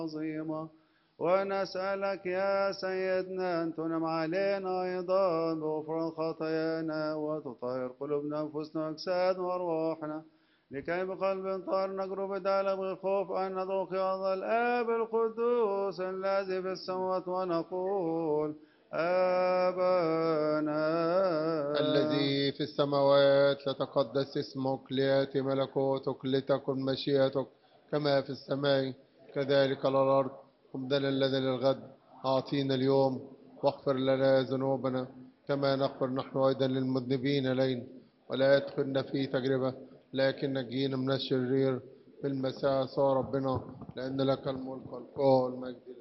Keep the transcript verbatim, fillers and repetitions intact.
عظيمة. ونسألك يا سيدنا أن تنعم علينا أيضا بغفران خطايانا وتطهر قلوبنا أنفسنا وأجسادنا وأرواحنا، لكي بقلب طاهر نجرب بدالة بالخوف أن ندعوك يا الله الآب القدوس الذي في السماوات ونقول آبانا الذي في السماوات لتقدس اسمك، ليأتي ملكوتك، لتكن مشيئتك كما في السماء كذلك على الأرض. خبزنا الذي للغد أعطينا اليوم، واغفر لنا ذنوبنا كما نغفر نحن أيضا للمذنبين إلينا، ولا يدخلنا في تجربة لكن نجينا من الشرير. بالمسيح يسوع ربنا، لأن لك الملك والقوة والمجد.